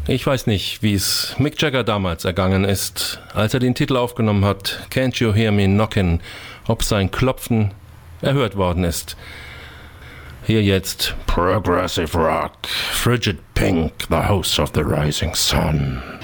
Ich weiß nicht, wie es Mick Jagger damals ergangen ist, als er den Titel aufgenommen hat, Can't You Hear Me Knockin', ob sein Klopfen erhört worden ist. Hier jetzt Progressive Rock, Frigid Pink, The Host of the Rising Sun.